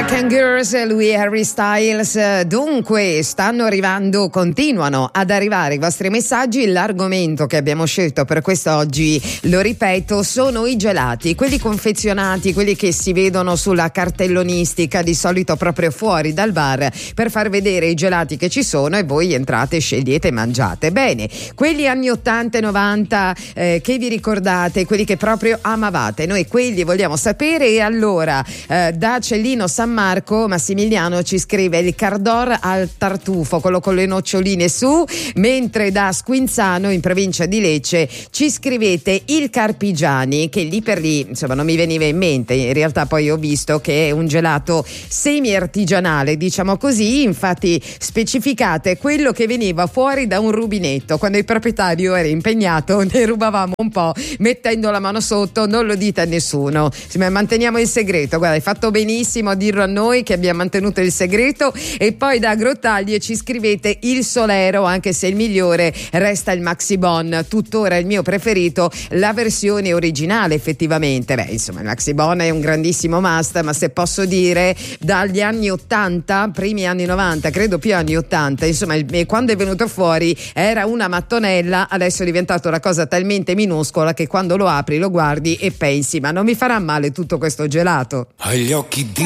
American Girls, lui è Harry Styles. Dunque continuano ad arrivare i vostri messaggi. L'argomento che abbiamo scelto per quest'oggi, lo ripeto, sono i gelati, quelli confezionati, quelli che si vedono sulla cartellonistica, di solito proprio fuori dal bar, per far vedere i gelati che ci sono e voi entrate, scegliete e mangiate. Bene, quelli anni 80 e 90 che vi ricordate, quelli che proprio amavate, noi quelli vogliamo sapere. E allora da Cellino San Marco Massimiliano ci scrive il Cardor al tartufo, quello con le noccioline su, mentre da Squinzano in provincia di Lecce ci scrivete il Carpigiani, che lì per lì insomma non mi veniva in mente, in realtà poi ho visto che è un gelato semi artigianale, diciamo così. Infatti specificate quello che veniva fuori da un rubinetto, quando il proprietario era impegnato ne rubavamo un po' mettendo la mano sotto, non lo dite a nessuno, manteniamo il segreto. Guarda, hai fatto benissimo a dirlo a noi che abbiamo mantenuto il segreto. E poi da Grottaglie ci scrivete il Solero, anche se il migliore resta il Maxi Bon, tuttora il mio preferito, la versione originale effettivamente. Beh, insomma, il Maxi Bon è un grandissimo must, ma se posso dire dagli anni 80, primi anni 90, credo più anni 80, insomma, quando è venuto fuori era una mattonella, adesso è diventato una cosa talmente minuscola che quando lo apri lo guardi e pensi: ma non mi farà male tutto questo gelato? Hai gli occhi di